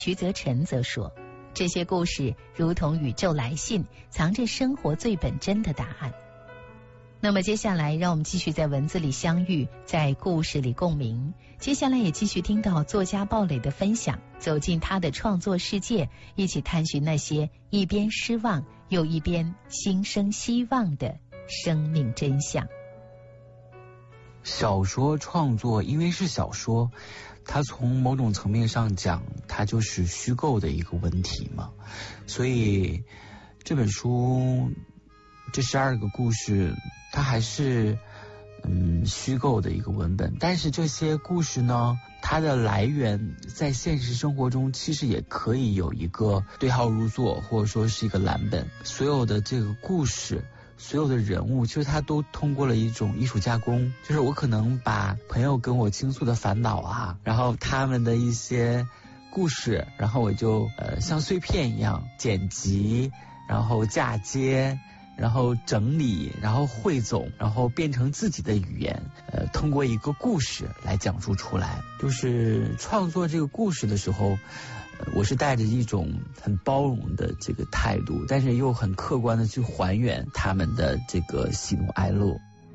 徐泽辰则说，这些故事如同宇宙来信，藏着生活最本真的答案。那么接下来让我们继续在文字里相遇，在故事里共鸣。接下来也继续听到作家鲍蕾的分享，走进他的创作世界，一起探寻那些一边失望又一边心生希望的生命真相。 小说创作因为是小说，它从某种层面上讲，它就是虚构的一个问题嘛，所以这本书这12个故事它还是虚构的一个文本，但是这些故事呢，它的来源在现实生活中其实也可以有一个对号入座，或者说是一个蓝本。所有的这个故事，所有的人物，其实它都通过了一种艺术加工，就是我可能把朋友跟我倾诉的烦恼啊，然后他们的一些故事，然后我就像碎片一样剪辑，然后嫁接，然后整理，然后汇总，然后变成自己的语言，通过一个故事来讲述出来。就是创作这个故事的时候，我是带着一种很包容的这个态度，但是又很客观的去还原他们的这个喜怒哀乐。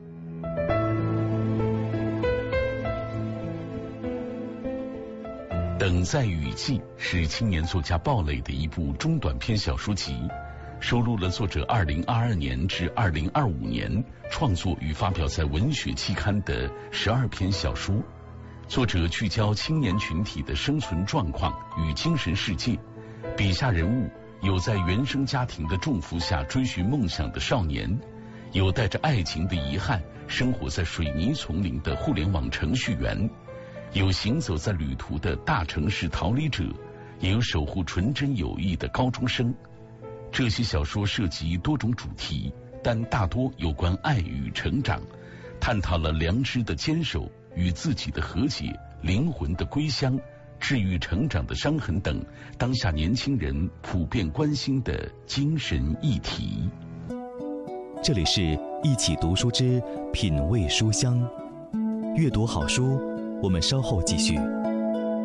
等在雨季是青年作家鲍蕾的一部中短篇小说集，收录了作者2022年至2025年创作与发表在文学期刊的12篇小说。作者聚焦青年群体的生存状况与精神世界，笔下人物有在原生家庭的重负下追寻梦想的少年，有带着爱情的遗憾生活在水泥丛林的互联网程序员，有行走在旅途的大城市逃离者，也有守护纯真友谊的高中生。这些小说涉及多种主题，但大多有关爱与成长，探讨了良知的坚守与自己的和解、灵魂的归乡、治愈成长的伤痕等当下年轻人普遍关心的精神议题。 这里是一起读书之品味书香，阅读好书，我们稍后继续。